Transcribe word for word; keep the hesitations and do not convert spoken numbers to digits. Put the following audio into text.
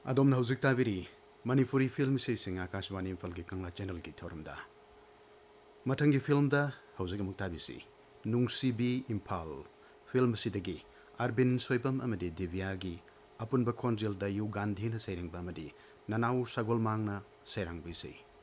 अदोमना हौजिक ताबिरी Manipuri film से सिंग आकाशवाणी इम्फल की कंगला channel की थोरमदा मथंगी फिल्म दा हौजिक अमुक ताबिसी नुंगसीबी इम्फाल फिल्म सिदगी अरबिन सोइपम अमदी दिव्यागी अपुनब खोंजेल दा यु गांधी न सैरिंग बामदी ननाउ सगोल मांगना सैरंग बिसी